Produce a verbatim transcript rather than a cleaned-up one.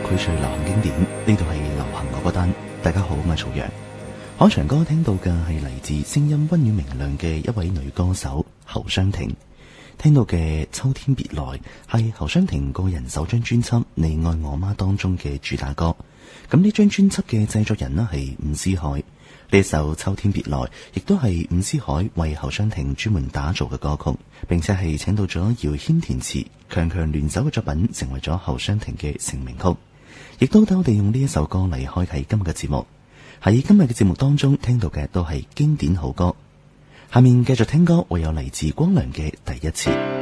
薈萃流行經典，呢度係流行我歌單。大家好，我係曹陽。開場歌聽到嘅係嚟自聲音溫軟明亮嘅一位女歌手侯湘婷，聽到嘅《秋天別來》係侯湘婷個人首張專輯《你愛我嗎》當中嘅主打歌。咁呢張專輯嘅製作人呢係伍思凱，呢首《秋天別來》亦都係伍思凱為侯湘婷專門打造嘅歌曲，並且係請到咗姚謙填詞，強強聯手嘅作品成為咗侯湘婷嘅成名曲，亦都等我哋用呢一首歌嚟開啟今日嘅節目。喺今日嘅節目當中聽到嘅都係經典好歌，下面繼續聽歌，會有嚟自光良嘅第一次。